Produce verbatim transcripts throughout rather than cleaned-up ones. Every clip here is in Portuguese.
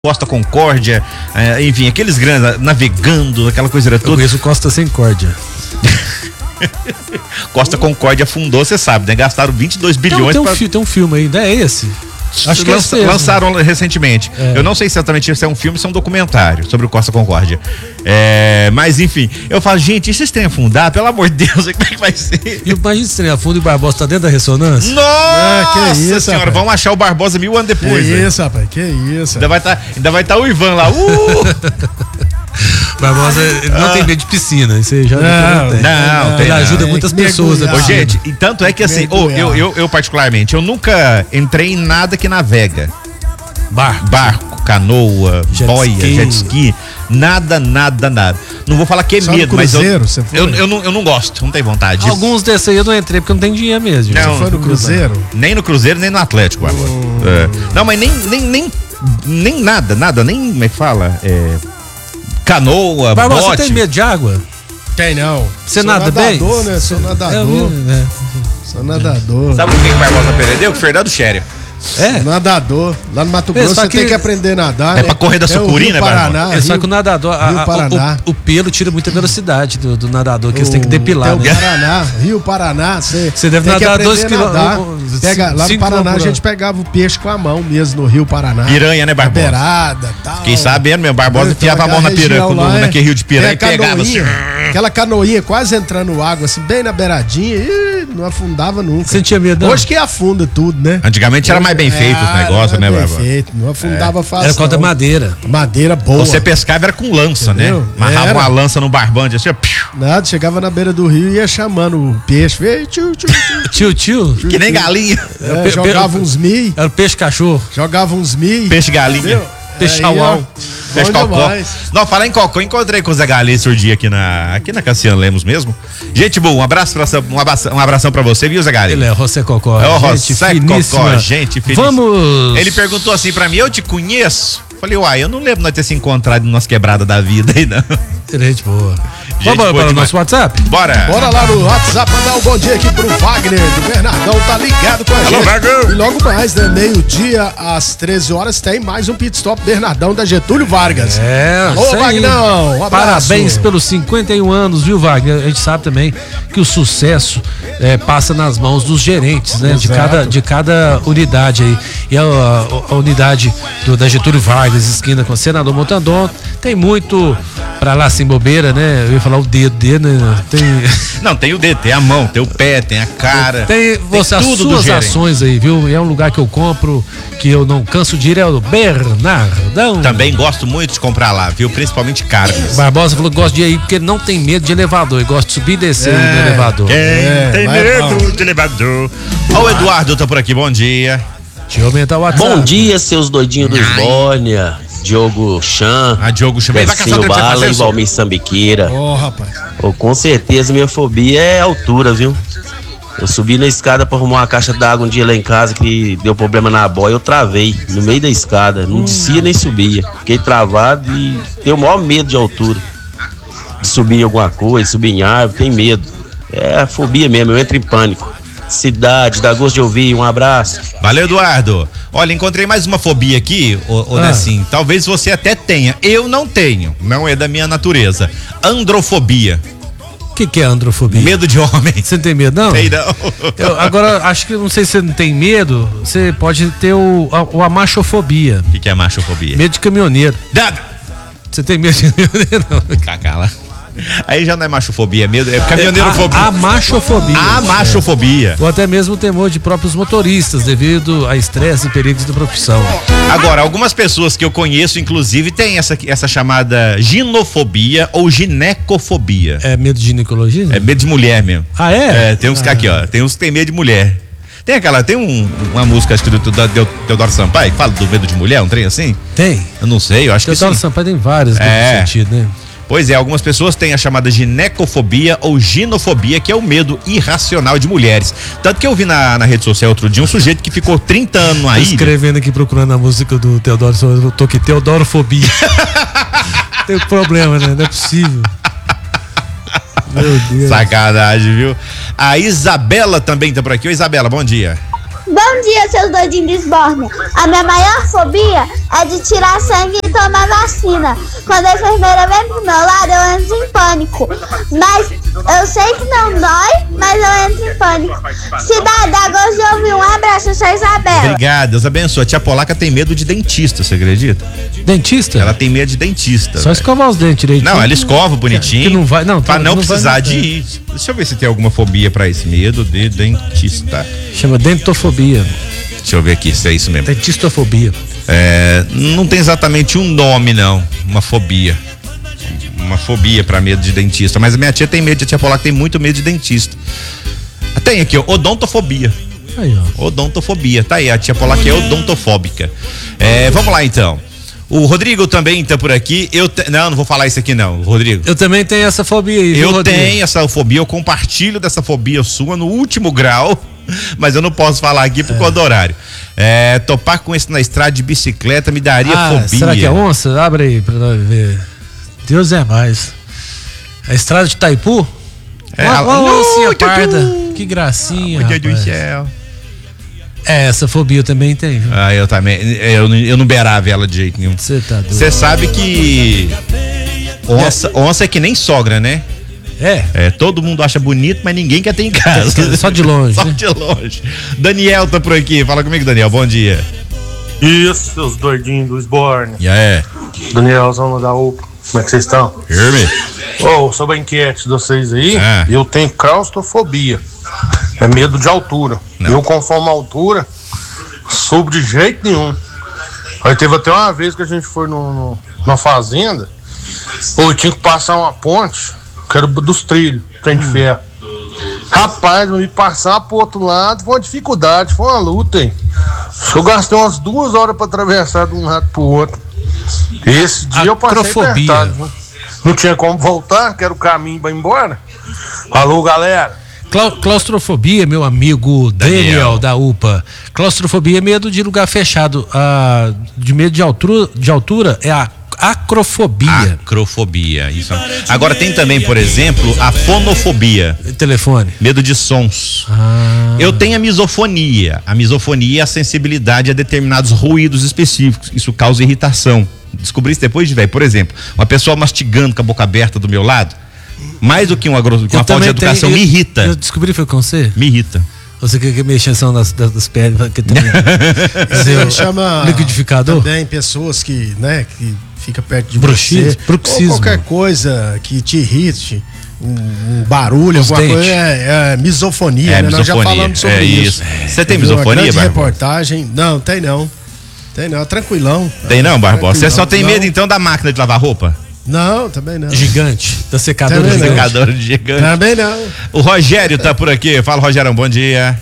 Costa Concórdia, é, enfim, aqueles grandes, navegando, aquela coisa era toda. Eu conheço Costa Sem Córdia. Costa Concórdia afundou, você sabe, né? Gastaram vinte e dois bilhões. Tem um, pra... fi, tem um filme ainda, é esse? Acho que Lança, lançaram recentemente. É. Eu não sei exatamente se é um filme ou se é um documentário sobre o Costa Concórdia. É, mas enfim, eu falo, gente, e vocês têm afundado? Pelo amor de Deus, como é que vai ser? E imagina se tem afundo e o Barbosa tá dentro da ressonância? Nossa ah, que isso, senhora, rapaz. vamos achar o Barbosa mil anos depois. Que isso, rapaz, que isso. Ainda vai estar tá, ainda vai tá o Ivan lá. Uh! Barbosa não ah. tem medo de piscina, isso aí já não, não tem. Não, não, ele não. ajuda muitas pessoas. Ô, gente, e tanto é que assim, oh, eu, eu, eu particularmente, eu nunca entrei em nada que navega. Barco, Barco canoa, jet boia, ski. jet ski, nada, nada, nada. Não vou falar que é só medo, mas eu, você foi? eu, eu, não, eu não gosto, não tenho vontade. Alguns desses aí eu não entrei porque não tem dinheiro mesmo. Não, você foi no Cruzeiro? Nem no Cruzeiro, nem no Atlético. Oh. É. Não, mas nem, nem, nem, nem nada, nada, nem, como é que fala? É, canoa, Barbosa, bote. você tem medo de água? Tem não. Você nada bem? Sou nadador, né? Sou nadador. É, é. Sou nadador. Sabe o que o Barbosa perdeu? O Fernando Scherer. É? Nadador. Lá no Mato Grosso você que... tem que aprender a nadar. É né? pra correr da sucurina, é Paraná. É só que o nadador, a, a, o, o pelo tira muita velocidade do, do nadador, que eles têm que depilar. É o né? Paraná, Rio Paraná. Você deve nadar dois quilômetros. Pega, lá no Paraná a gente pegava o peixe com a mão mesmo, no Rio Paraná. Piranha, né, Barbosa? Beirada e tal. Fiquei sabendo, meu Barbosa enfiava a mão na piranha, no, é, naquele rio de piranha e pegava assim. Aquela canoinha quase entrando no água, assim, bem na beiradinha, e não afundava nunca. Você tinha medo? Hoje que afunda tudo, né? Antigamente era mais bem feito os negócios, né, Barbosa? Feito, não afundava é. fácil. Era com a madeira. Madeira boa. Você pescava era com lança, entendeu? Né? Amarrava era. uma lança no barbante assim, ó. Nada, chegava na beira do rio e ia chamando o peixe. Vem, tio, tio, tio, tio. tio. Que nem galinha. É, jogava uns mi. Era o peixe cachorro. Jogava uns mi. Peixe galinha. Peixe chauau. Peixe cocó. Não, falar em cocó, encontrei com o Zé Galê esse dia aqui na, aqui na Cassiano Lemos mesmo. Gente boa, um abraço pra, um abração, um abração pra você, viu, Zé Galê? Ele é José Cocó. É o José Cocó, gente finíssima. Vamos! Ele perguntou assim pra mim, eu te conheço? Falei, uai, eu não lembro nós ter se encontrado nas quebradas da vida aí, não. Gente boa. Gente Vamos boa para o nosso WhatsApp? Bora! Bora lá no WhatsApp, mandar um bom dia aqui pro Wagner, do Bernardão, tá ligado com a Alô, gente. Wagner. E logo mais, né, meio-dia, às treze horas, tem mais um Pit Stop Bernardão da Getúlio Vargas. É, Alô, Wagnão, um abraço. Parabéns pelos cinquenta e um anos, viu, Wagner? A gente sabe também que o sucesso é, passa nas mãos dos gerentes, né? De cada, de cada unidade aí. E a, a, a unidade do, da Getúlio Vargas, esquina com o Senador Montandon, tem muito pra lá sem bobeira, né? Eu ia falar o dedo dele, né? Tem... Não, tem o dedo, tem a mão, tem o pé, tem a cara. Tem, você, tem tudo as suas ações aí, viu? É um lugar que eu compro, que eu não canso de ir, é o Bernardão. Também gosto muito de comprar lá, viu? Principalmente carnes. Barbosa falou que gosta de ir porque ele não tem medo de elevador, ele gosta de subir e descer é, no elevador. Quem é, tem medo de elevador? Ó, o Eduardo tá por aqui, bom dia. Deixa eu aumentar o WhatsApp. Bom dia, seus doidinhos do Esbórnia. Diogo Chan, ah, Diogo Chan, Bercinho Bala e Valmir Sambiqueira. Ó, oh, rapaz. Oh, com certeza minha fobia é altura, viu? Eu subi na escada pra arrumar uma caixa d'água um dia lá em casa que deu problema na boia, eu travei no meio da escada, não descia nem subia. Fiquei travado e tenho o maior medo de altura. De subir em alguma coisa, subir em árvore, tem medo. É a fobia mesmo, eu entro em pânico. Cidade, dá gosto de ouvir, um abraço. Valeu, Eduardo. Olha, encontrei mais uma fobia aqui, ô, ô ah. Nessim. Talvez você até tenha. Eu não tenho, não é da minha natureza. Androfobia. O que, que é androfobia? Medo de homem. Você não tem medo, não? Tem não. Eu, agora, acho que, não sei se você não tem medo, você pode ter o, a, a machofobia. O que, que é machofobia? Medo de caminhoneiro. Dada. Você tem medo de caminhoneiro, não? Cacala. Aí já não é machofobia, é medo, é caminhoneirofobia. A, a machofobia. A machofobia. É. Ou até mesmo o temor de próprios motoristas devido a estresse e perigos da profissão. Agora, algumas pessoas que eu conheço, inclusive, têm essa, essa chamada ginofobia ou ginecofobia. É medo de ginecologia? É medo de mulher mesmo. Ah, é? É, tem uns ah. que aqui, ó, tem uns que tem medo de mulher. Tem aquela, tem um, uma música, acho que do, do, do Teodoro Sampaio, que fala do medo de mulher, um trem assim? Tem. Eu não sei, eu acho que sim. Teodoro Sampaio tem vários é. nesse sentido, né? Pois é, algumas pessoas têm a chamada ginecofobia ou ginofobia, que é o medo irracional de mulheres. Tanto que eu vi na, na rede social outro dia um sujeito que ficou trinta anos aí. Escrevendo aqui, procurando a música do Teodoro, eu tô aqui, Teodorofobia. Tem problema, né? Não é possível. Meu Deus. Sacanagem, viu? A Isabela também tá por aqui. Ô, Isabela, bom dia. Bom dia, seus doidinhos de Esbórnia. A minha maior fobia é de tirar sangue e tomar vacina. Quando a enfermeira vem pro meu lado, eu entro em pânico. Mas eu sei que não dói, mas eu entro em pânico. Cidade da Gosto de Ouvir, um abraço, eu sou a Isabela. Obrigado, Deus abençoe. A tia Polaca tem medo de dentista, você acredita? Dentista? Ela tem medo de dentista. Só véio. Escovar os dentes direito. Não, ela escova bonitinho. Que não vai, não, pra não, não precisar vai, de ir. Deixa eu ver se tem alguma fobia pra esse medo de dentista. Chama dentofobia. Deixa eu ver aqui se é isso mesmo. Dentistofobia. É, não tem exatamente um nome, não. Uma fobia. Uma fobia pra medo de dentista. Mas a minha tia tem medo, a tia Polaca tem muito medo de dentista. Tem aqui, ó, odontofobia. Aí, ó. Odontofobia. Tá aí, a tia Polaca é odontofóbica. É, vamos lá então. O Rodrigo também tá por aqui. Eu te... Não, não vou falar isso aqui não, Rodrigo. Eu também tenho essa fobia aí, viu, Eu Rodrigo? tenho essa fobia, eu compartilho dessa fobia sua no último grau, mas eu não posso falar aqui por causa do horário. É, topar com isso na estrada de bicicleta me daria ah, fobia. Será que é onça? Abre aí pra nós ver. Deus é mais. A estrada de Itaipu? É, uma, uma uh, oncinha uh, parda. uh, que gracinha, Meu Deus do rapaz. céu. É, essa fobia eu também tenho. Ah, eu também. Eu, eu não beirava ela de jeito nenhum. Você tá doido. Você sabe que onça, onça é que nem sogra, né? É. É, todo mundo acha bonito, mas ninguém quer ter em casa. Só de longe. Só né? de longe. Daniel tá por aqui. Fala comigo, Daniel. Bom dia. Isso, seus doidinhos do Sborne. E aí? Danielzão da U P A. Como é que vocês estão? Firme. Oh, sobre a enquete de vocês aí, Ah. eu tenho claustrofobia. É medo de altura. Não. Eu, conforme a altura, subo de jeito nenhum. Aí teve até uma vez que a gente foi no, no, numa fazenda, pô, eu tinha que passar uma ponte, que era dos trilhos, trem de ferro. Rapaz, me passar pro outro lado foi uma dificuldade, foi uma luta, hein? Eu gastei umas duas horas pra atravessar de um lado pro outro. Esse dia eu passei Acrofobia. apertado, viu? Não tinha como voltar, que era o caminho pra ir embora. Alô, galera. Clau- Claustrofobia, meu amigo Daniel, Daniel. da U P A. Claustrofobia é medo de lugar fechado. Ah, de medo de altura, de altura é a acrofobia. Acrofobia. Isso. Agora tem também, por exemplo, a fonofobia. Telefone. Medo de sons. Ah. Eu tenho a misofonia. A misofonia é a sensibilidade a determinados ruídos específicos. Isso causa irritação. Descobri isso depois de velho. Por exemplo, uma pessoa mastigando com a boca aberta do meu lado, mais do que uma, gro- que uma falta de educação, tenho, me irrita. Eu, eu descobri foi com você? Me irrita. Você quer que mexa ação das, das, das pernas? Que tem, Você chama liquidificador? também pessoas que, né, que fica perto de Bruxismo, você. bruxismo. Ou qualquer coisa que te irrite, um, um barulho, Os alguma dentes. coisa, é, é misofonia, É, né? Nós já misofonia, falamos sobre é isso. isso. Você tem Eu vi uma misofonia, grande Barbosa? reportagem. Não, tem não. Tem não, tranquilão. Tem não, Barbosa? Você só tem Não. medo então da máquina de lavar roupa? Não, também não. Gigante. Da secadora Também não. gigante. Secador de gigante. Também não. O Rogério tá por aqui. Fala, Rogerão, bom dia.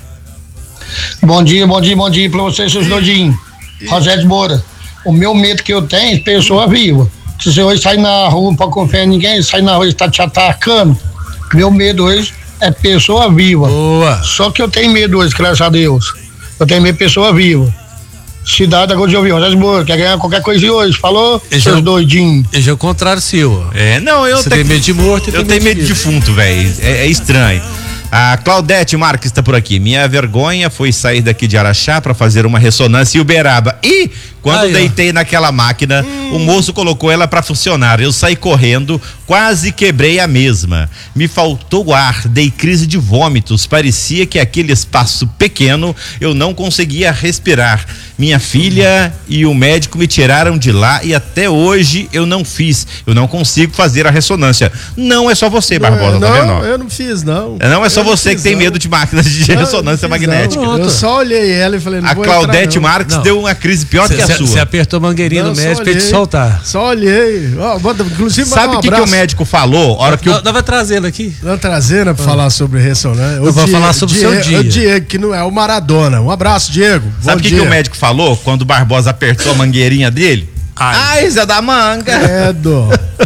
Bom dia, bom dia, bom dia pra vocês, seus doidinhos. Rogério Moura. O meu medo que eu tenho é pessoa viva. Se você hoje sai na rua, não pode confiar em ninguém, sai na rua e está te atacando. Meu medo hoje é pessoa viva. Boa. Só que eu tenho medo hoje, graças a Deus. Eu tenho medo de pessoa viva. Cidade da Gosto de Ouvir, Rogério Moura, quer ganhar qualquer coisa hoje, falou? Eu Seus já- doidinhos. E já é o contrário seu. ó. É, não, eu Você tenho tem medo de morto e Eu tem tenho medo medo de de defunto, velho. É, é estranho. A Claudete Marques está por aqui. Minha vergonha foi sair daqui de Araxá para fazer uma ressonância em Uberaba. E quando Aí, ó. deitei naquela máquina, hum. o moço colocou ela para funcionar. Eu saí correndo, quase quebrei a mesma. Me faltou ar, dei crise de vômitos. Parecia que aquele espaço pequeno eu não conseguia respirar. Minha filha e o médico me tiraram de lá e até hoje eu não fiz. Eu não consigo fazer a ressonância. Não é só você, Barbosa, não, tá vendo? eu não fiz, não. Não é só Eu não você que fiz, tem não. medo de máquinas de Não, ressonância eu não fiz, magnética. não. Eu só olhei ela e falei, não A vou Claudete entrar, não. Marques Não. deu uma crise pior que a sua. Você apertou a mangueirinha Não, no só médico pra ele te olhei. soltar. Só olhei. Ó, manda- inclusive, Sabe o um que, que o abraço. médico falou? A hora que Nós o... nós vai trazê-lo aqui. Não trazendo pra falar sobre ressonância. Eu vou falar sobre o seu dia. O Diego, que não é o Maradona. Um abraço, Diego. Sabe o que, que o médico falou quando o Barbosa apertou a mangueirinha dele? Ai. Ai, Zé da manga. É, do.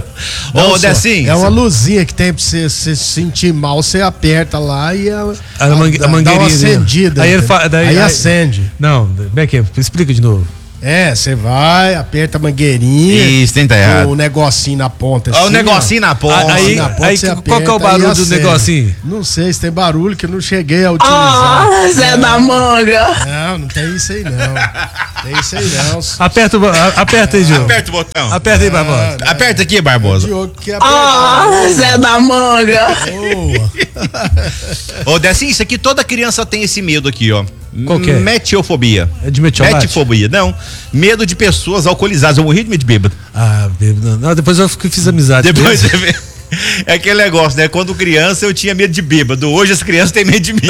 Ô, Decinho. É uma luzinha que tem pra você se sentir mal, você aperta lá e ela, A, mangue, a dá mangueirinha uma dele. acendida. Aí, ele entendeu? fa, daí, aí aí- acende. Não, como é que é? Explica de novo. É, você vai, aperta a mangueirinha. Isso, tenta errado. O negocinho na ponta. Ó, o assim, negocinho ó. na ponta. Aí, Na ponta aí você qual aperta que é o barulho e do acende. negocinho? Não sei se tem barulho que eu não cheguei a utilizar. Ah, Zé da Manga. Não, não tem isso aí não. Tem isso aí não. Aperta, o- a- aperta aí, Diogo. Aperta o botão. Aperta aí, Barbosa. Aperta aqui, Barbosa. Diogo que aperta. Ah, Zé da Manga. Boa. Ô, Decinho, isso aqui toda criança tem esse medo aqui, ó. Qual que é? Metiofobia. É de metiolate? Metifobia, não. Medo de pessoas alcoolizadas. Eu morri de medo de bêbado. Ah, bêbado. Não, depois eu fiz amizade. Depois com você ele. vê. É aquele negócio, né? Quando criança eu tinha medo de bêbado. Hoje as crianças têm medo de mim.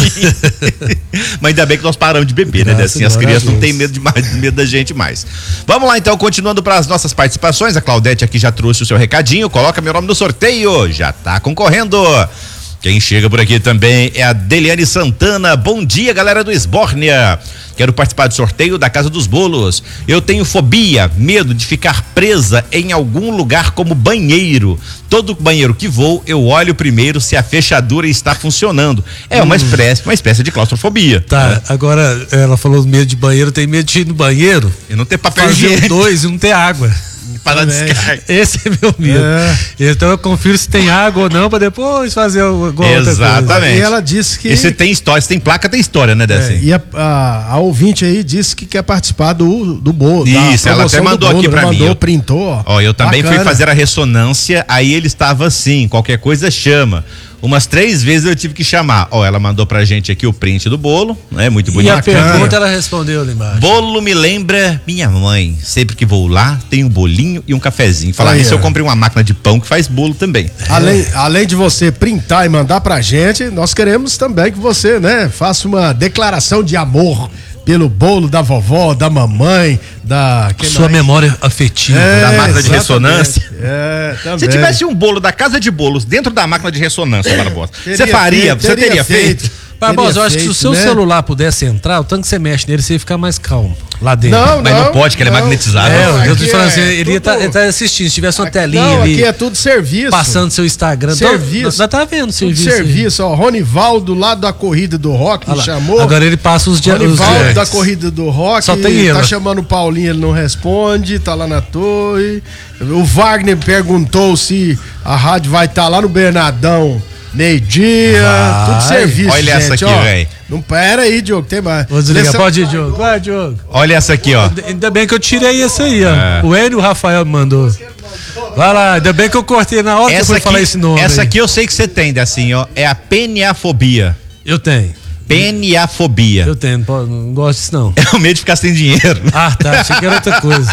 Mas ainda bem que nós paramos de beber, né? Graças Assim, as a crianças não Deus. têm medo, de mais, medo da gente mais. Vamos lá então, continuando para as nossas participações. A Claudete aqui já trouxe o seu recadinho. Coloca meu nome no sorteio. Já tá concorrendo. Quem chega por aqui também é a Deliane Santana. Bom dia, galera do Esbórnia. Quero participar do sorteio da Casa dos Bolos. Eu tenho fobia, medo de ficar presa em algum lugar como banheiro. Todo banheiro que vou, eu olho primeiro se a fechadura está funcionando. É uma espécie, uma espécie de claustrofobia. Tá, agora ela falou medo de banheiro, tem medo de ir no banheiro, E não ter papel fazer higiênico dois e não ter água. para dar descarga. Esse é meu medo. É. Então eu confiro se tem água ou não pra depois fazer o igual outra coisa. Exatamente. E ela disse que. E se tem história, se tem placa, tem história, né, É, Decinho? e a, a, a ouvinte aí disse que quer participar do, do bolo. Isso, ela até mandou aqui pra mim. Mandou, Eu- printou. Ó, Ó, eu também Bacana. fui fazer a ressonância, aí ele estava assim, qualquer coisa chama. Umas três vezes eu tive que chamar. Ó, ela mandou pra gente aqui o print do bolo, né? Muito E bonito. a pergunta ela respondeu ali embaixo. Bolo me lembra minha mãe. Sempre que vou lá, tem um bolinho e um cafezinho. Falar Aí, nisso, eu ó. comprei uma máquina de pão que faz bolo também. Além, além de você printar e mandar pra gente, nós queremos também que você, né, faça uma declaração de amor pelo bolo da vovó, da mamãe, da... quem Sua mais? memória afetiva. É, Da máquina de exatamente. ressonância. É, também. Se tivesse um bolo da casa de bolos dentro da máquina de ressonância, Barbosa, Teria você faria? feito, Você teria feito? Barbosa, Teria eu acho que se o feito, seu né? celular pudesse entrar, o tanto que você mexe nele, você ia ficar mais calmo lá dentro. Não, Mas não pode, que ele é não. magnetizado. É, Não, eu tô aqui falando é assim, ele ia tudo- estar assistindo, se tivesse uma telinha Não, ali, aqui é tudo serviço. passando seu Instagram. Serviço. Nós tá vendo Tudo serviço. aí. serviço, ó. Ronivaldo lá da corrida do Rock Olha me lá, chamou. agora ele passa os dias. Ronivaldo da corrida do Rock. Só tem tá ele. chamando o Paulinho, ele não responde, tá lá na torre. O Wagner perguntou se a rádio vai estar lá no Bernardão meio-dia. Vai. Tudo serviço. Olha gente, essa aqui, ó. véi. Não pera aí, Diogo, tem mais. Vou desligar. Nessa- Pode ir, Diogo. Vai, Diogo. Olha essa aqui, ó. Ainda bem que eu tirei esse aí, ó. É. O Enio e o Rafael me mandou. Vai lá, ainda bem que eu cortei na hora que eu Essa fui aqui, falar esse nome. essa aí. aqui eu sei que você tem, assim, ó. É a peniafobia. Eu tenho. Peniafobia. Eu tenho, pô, não gosto disso não. É o medo de ficar sem dinheiro. Ah, tá. Achei que era outra coisa.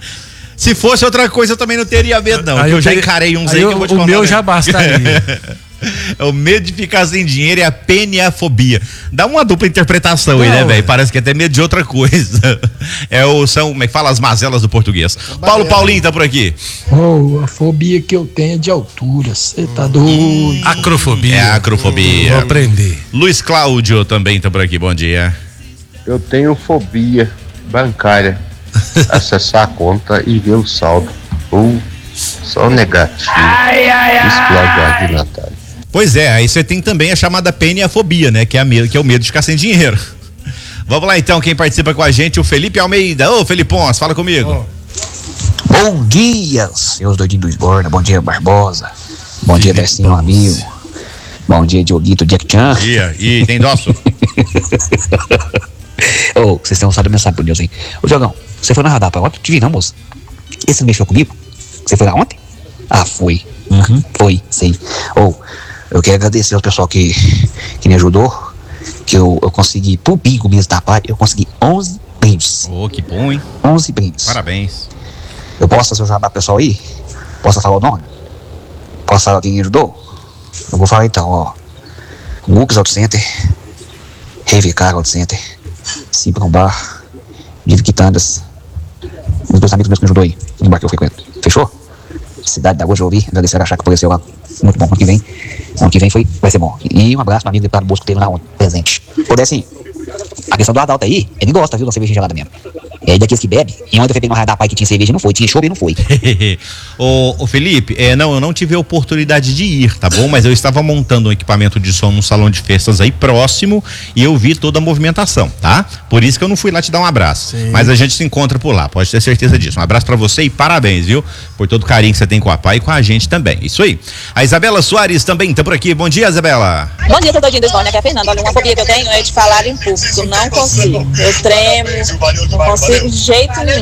Se fosse outra coisa, eu também não teria medo, não. Aí eu, eu já teria- encarei uns aí aí, eu- que eu vou te o contar. meu né? já bastaria. É o medo de ficar sem dinheiro e a peniafobia. Dá uma dupla interpretação aí, Não, né, é. velho? Parece que é até medo de outra coisa. É o, são, como é que fala? As mazelas do português. Paulo Paulinho tá por aqui. Oh, a fobia que eu tenho é de altura. Você tá doido? Acrofobia. É a acrofobia. Vou aprender. Luiz Cláudio também tá por aqui, bom dia. Eu tenho fobia bancária. Acessar a conta e ver o saldo. Ou só negativo. Explode de Natal. Pois é, aí você tem também a chamada peniafobia, né? Que é, a medo, que é o medo de ficar sem dinheiro. Vamos lá então, quem participa com a gente, o Felipe Almeida. Ô, Felipons, fala comigo. Bom dia, seus doidinhos do Esborna. Bom dia, Barbosa. Bom dia, Decinho, amigo. Bom dia, Dioguito, Jack Chan. Dia, e tem dócil? Ô, vocês têm usado mensagem pro Deus, hein? Ô, Diogão, você foi na radar pra ontem? Te vi não, moço. Esse não mexeu comigo? Você foi lá ontem? Ah, foi. Uhum, foi, sei. Ô, eu quero agradecer ao pessoal que, que me ajudou, que eu, eu consegui, pro bingo mesmo da parte, eu consegui onze brindes. Ô, que bom, hein? onze brindes. Parabéns. Eu posso fazer o jabá pro pessoal aí? Posso falar o nome? Posso falar quem me ajudou? Eu vou falar então, ó. Lucas Auto Center, Revicar Auto Center, Cipron Bar, Vive Quitandas, os dois amigos meus que me ajudou aí, no bar que eu frequento. Fechou? Cidade da Rua de Ouvir, agradecer a Chá que apareceu lá. Muito bom, ano que vem. Ano que vem foi, vai ser bom. E um abraço pro amigo deputado Bosco que teve lá ontem, presente. Pô, assim, a questão do Adalto aí, ele gosta, viu, da cerveja gelada mesmo. É daqueles que bebe. E ontem eu fui pegar um radar pai que tinha cerveja e não foi, tinha chope e não foi. ô, ô Felipe, é, não, eu não tive a oportunidade de ir, tá bom? Mas eu estava montando um equipamento de som num salão de festas aí próximo e eu vi toda a movimentação, tá? Por isso que eu não fui lá te dar um abraço. Sim. Mas a gente se encontra por lá, pode ter certeza disso. Um abraço pra você e parabéns, viu? Por todo o carinho que você tem com a pai e com a gente também. Isso aí. A Isabela Soares também tá por aqui. Bom dia, Isabela. Bom dia, Todinho do Esbórnia, aqui é a Fernanda. Olha, uma fobia que eu tenho é de falar em público. Não consigo. Eu tremo, não consigo de jeito nenhum.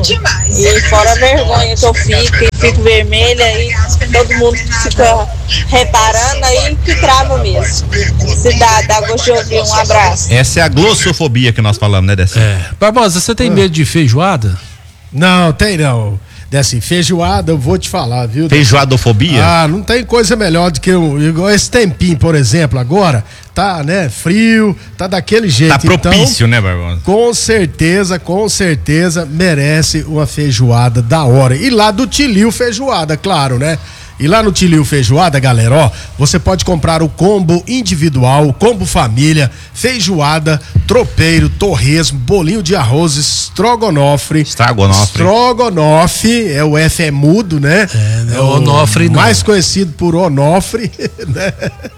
E fora a vergonha que eu fico, e fico vermelha e todo mundo fica reparando aí que trava mesmo. Se dá, dá gosto de ouvir. Um abraço. Essa é a glossofobia que nós falamos, né, Dessa? É. Barbosa, você tem ah. medo de feijoada? Não, tem não. Dessa feijoada, eu vou te falar, viu? Feijoadofobia? Ah, não tem coisa melhor do que um, igual esse tempinho, por exemplo, agora, tá, né, frio, tá daquele jeito. Tá propício, então, né, Barbosa? Com certeza, com certeza, merece uma feijoada da hora. E lá do Tilil Feijoada, claro, né? E lá no Tilil Feijoada, galera, ó, você pode comprar o combo individual, o combo família, feijoada, tropeiro, torresmo, bolinho de arroz, estrogonofe. Estrogonofe. Estrogonofe, é o F é mudo, né? É, não é o onofre, não. Mais conhecido por onofre, né?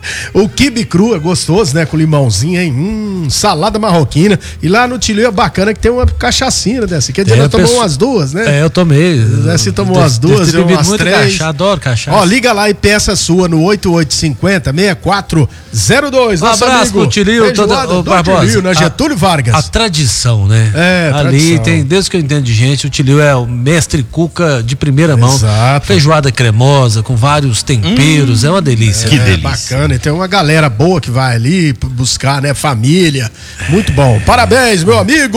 O quibe cru é gostoso, né? Com limãozinho, hein? Hum, salada marroquina. E lá no Tilil é bacana que tem uma cachaçinha dessa. Quer dizer, é, nós tomamos penso... umas duas, né? É, eu tomei. Você tomou umas duas, eu umas três. Cachaça, adoro cachaça. Ó, liga lá e peça sua no oito oito cinco zero, seis quatro zero dois. Um abraço pro Tilil, toda, o Barbosa. Tilil, na Getúlio Vargas. A tradição, né? É, ali tradição. Tem, desde que eu entendo de gente, o Tilil é o mestre cuca de primeira mão. Exato. Feijoada cremosa, com vários temperos, hum, é uma delícia. É, que delícia. delícia. Bacana, e tem uma galera boa que vai ali buscar, né? Família. Muito bom. Parabéns, meu amigo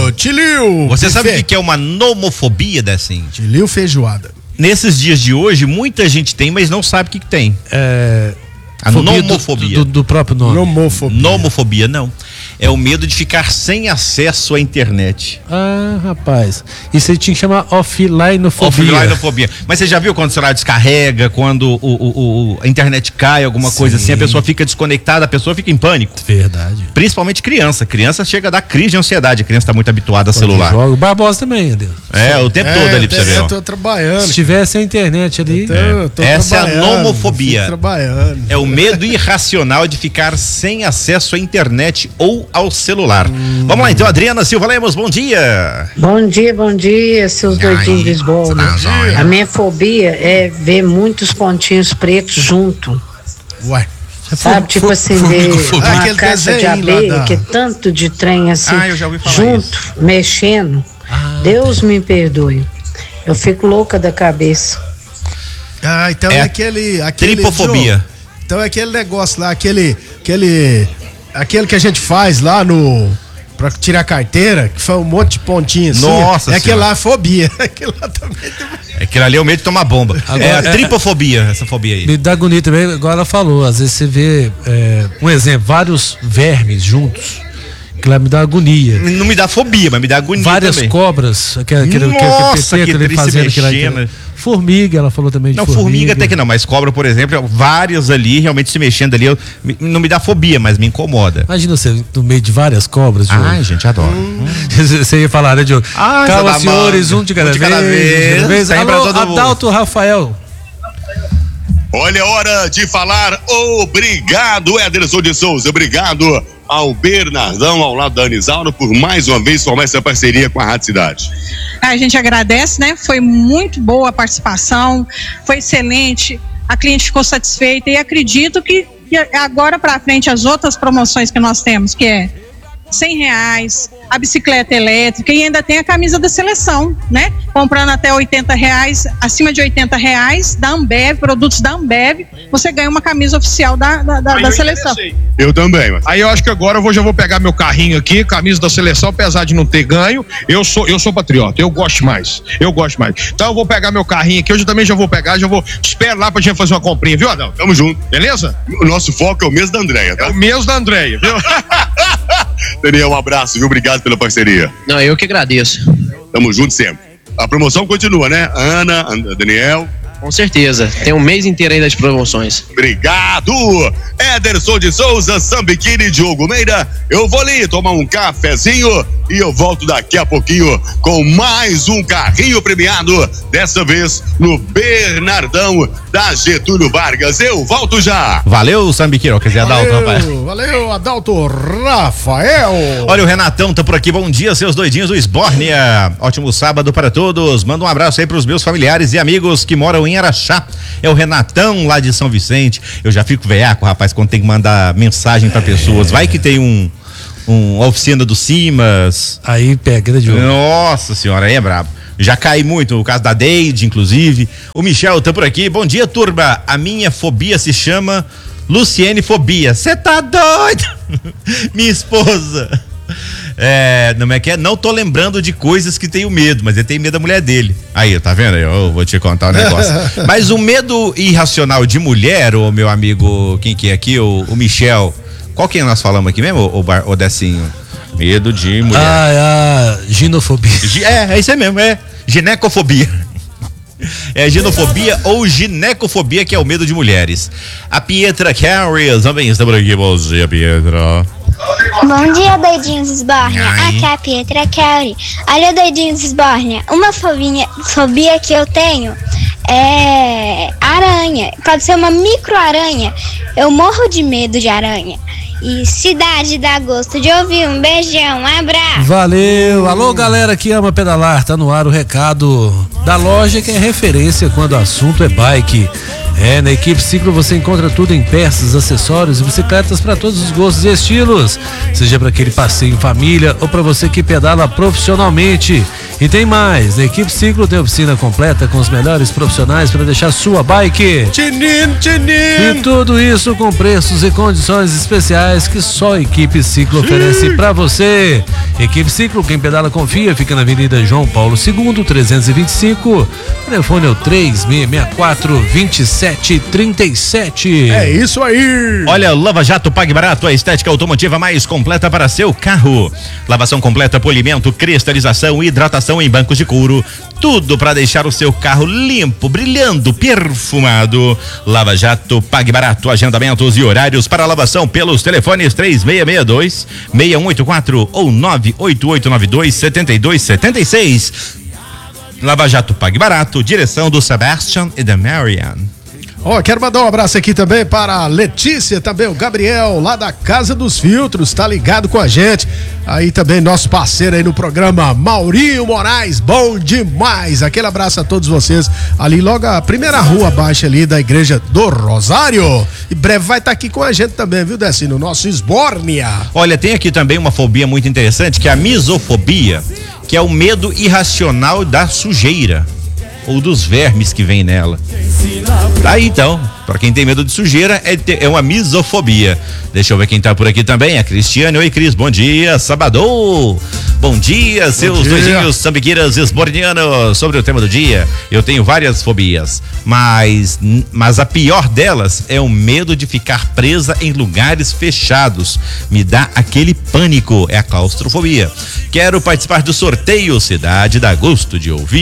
Tilil. Você sabe o que é uma nomofobia, Dessim? Tilil Feijoada. Nesses dias de hoje, muita gente tem, mas não sabe o que, que tem. É... A nomofobia. Do, do, do próprio nome. Nomofobia. Nomofobia, não. É o medo de ficar sem acesso à internet. Ah, rapaz. Isso aí tinha que chamar offlinefobia. Offlinefobia. Mas você já viu quando o celular descarrega, quando o, o, o, a internet cai, alguma Sim. coisa assim, a pessoa fica desconectada, a pessoa fica em pânico. Verdade. Principalmente criança. Criança chega a dar crise de ansiedade, a criança está muito habituada a celular. Joga. Barbosa também, Adeus. É, o tempo é, todo ali pra você ver. Eu tô trabalhando. Se tivesse a internet ali. Tô, eu tô Essa é a nomofobia. Trabalhando. É o medo irracional de ficar sem acesso à internet ou ao celular. Hum. Vamos lá então, Adriana Silva Lemos, bom dia. Bom dia, bom dia, seus doidinhos de Lisboa. A minha fobia é ver muitos pontinhos pretos junto. Ué. Sabe, tipo assim, ver uma caixa de abelha, da... que é tanto de trem assim, ah, junto, isso. mexendo. Ah, Deus me perdoe. Eu fico louca da cabeça. Ah, então é, é aquele, aquele... Tripofobia. Jogo. Então é aquele negócio lá, aquele, aquele, aquele que a gente faz lá no, pra tirar a carteira, que foi um monte de pontinho assim. Nossa É aquele lá, é fobia. Aquele lá também tem... Aquele ali é o medo de tomar bomba. Agora, é a tripofobia, essa fobia aí. Me dá agonia também, agora ela falou, às vezes você vê, é, um exemplo, vários vermes juntos, que lá me dá agonia. Não me dá fobia, mas me dá agonia Várias também. cobras, aquele, aquele, Nossa, aquele, aquele, que fazendo aquilo, aquilo. Formiga, ela falou também de não, formiga. formiga até que não, mas cobra, por exemplo, várias ali, realmente se mexendo ali, eu, não me dá fobia, mas me incomoda. Imagina você no meio de várias cobras, Diogo. Ai, gente, adoro. Hum. Você ia falar, né, Diogo? Ah, calma, senhores, um de cada, um de cada vez. vez. Um de cada vez. Alô, Adalto Rafael. Olha, é hora de falar obrigado, Ederson de Souza, obrigado ao Bernardão, ao lado da Anisaldo, por mais uma vez formar essa parceria com a Rádio Cidade. A gente agradece, né? Foi muito boa a participação, foi excelente, a cliente ficou satisfeita e acredito que, que agora para frente as outras promoções que nós temos, que é cem reais, a bicicleta elétrica e ainda tem a camisa da seleção, né? Comprando até oitenta reais, acima de oitenta reais da Ambev, produtos da Ambev, você ganha uma camisa oficial da, da, da, da seleção. Eu também. Mas... Aí eu acho que agora eu vou, já vou pegar meu carrinho aqui, camisa da seleção, apesar de não ter ganho, eu sou, eu sou patriota, eu gosto mais, eu gosto mais. Então eu vou pegar meu carrinho aqui, hoje eu também já vou pegar, já vou, espero lá pra gente fazer uma comprinha, viu, Adão? Tamo junto. Beleza? O nosso foco é o mês da Andréia, tá? É o mês da Andréia, viu? Daniel, um abraço, viu? Obrigado pela parceria. Não, eu que agradeço. Tamo junto sempre. A promoção continua, né? Ana, Daniel. Com certeza. Tem um mês inteiro ainda de promoções. Obrigado! Ederson de Souza, Sambiquini, Diogo Meira. Eu vou ali tomar um cafezinho. e eu volto daqui a pouquinho com mais um carrinho premiado, dessa vez no Bernardão da Getúlio Vargas. Eu volto já. Valeu, Sambiqueiro, quer dizer, Adalto, rapaz. Valeu, Adalto Rafael. Olha, o Renatão tá por aqui. Bom dia, seus doidinhos do Esbórnia. Ótimo sábado para todos. Manda um abraço aí pros meus familiares e amigos que moram em Araxá. É o Renatão lá de São Vicente. Eu já fico veiaco, rapaz, quando tem que mandar mensagem para pessoas. Vai que tem um um oficina do Simas. Aí pega de olho. Nossa senhora, aí é brabo. Já caí muito, no caso da Deide, inclusive. O Michel tá por aqui. Bom dia, turma. A minha fobia se chama Luciene Fobia. Você tá doido? Minha esposa. É, não é que é? Não tô lembrando de coisas que tenho medo, mas ele tem medo da mulher dele. Aí, tá vendo? Eu vou te contar um negócio. Mas o medo irracional de mulher, o meu amigo, quem que é aqui? O, o Michel. Qual que nós falamos aqui mesmo, o, Bar, o Decinho? Medo de mulher. Ah, é a ginofobia. É, é isso aí mesmo, é ginecofobia. É ginofobia ou ginecofobia, que é o medo de mulheres. A Pietra Carey também está por aqui. Bom dia, Pietra. Bom dia, doidinhos Esbórnia. Aqui é a Pietra Carey. Olha, doidinhos Esbórnia, uma fobia, fobia que eu tenho é aranha. Pode ser uma micro-aranha. Eu morro de medo de aranha. E cidade dá gosto de ouvir. Um beijão, um abraço. Valeu. Alô, galera que ama pedalar. Tá no ar o recado da loja que é referência quando o assunto é bike. É, na Equipe Ciclo você encontra tudo em peças, acessórios e bicicletas para todos os gostos e estilos. Seja para aquele passeio em família ou para você que pedala profissionalmente. E tem mais, na Equipe Ciclo tem oficina completa com os melhores profissionais para deixar sua bike tinin, tinin. E tudo isso com preços e condições especiais que só a Equipe Ciclo oferece para você. Equipe Ciclo, quem pedala confia, fica na Avenida João Paulo segundo, trezentos e vinte e cinco. O telefone é o três seis seis quatro, dois sete três sete. É isso aí. Olha, Lava Jato Pague Barato, a estética automotiva mais completa para seu carro. Lavação completa, polimento, cristalização e hidratação em bancos de couro. Tudo para deixar o seu carro limpo, brilhando, perfumado. Lava Jato Pague Barato, agendamentos e horários para lavação pelos telefones três seis seis dois, seis um oito quatro ou nove oito oito nove dois, sete dois sete seis. Lava Jato Pague Barato, direção do Sebastian e da Marian. Ó, oh, quero mandar um abraço aqui também para a Letícia, também o Gabriel, lá da Casa dos Filtros, tá ligado com a gente. Aí também nosso parceiro aí no programa, Maurinho Moraes, bom demais. Aquele abraço a todos vocês, ali logo a primeira rua abaixo ali da Igreja do Rosário. E breve vai estar tá aqui com a gente também, viu, Decinho, no nosso Esbórnia. Olha, tem aqui também uma fobia muito interessante, que é a misofobia, que é o medo irracional da sujeira ou dos vermes que vem nela. Aí então, para quem tem medo de sujeira, é, é uma misofobia. Deixa eu ver quem tá por aqui também, a Cristiane. Oi, Cris, bom dia, sabadão. Bom dia, seus bom dia. Doidinhos sambiqueiras esbornianos. Sobre o tema do dia, eu tenho várias fobias, mas, mas a pior delas é o medo de ficar presa em lugares fechados. Me dá aquele pânico, é a claustrofobia. Quero participar do sorteio, cidade dá gosto de ouvir.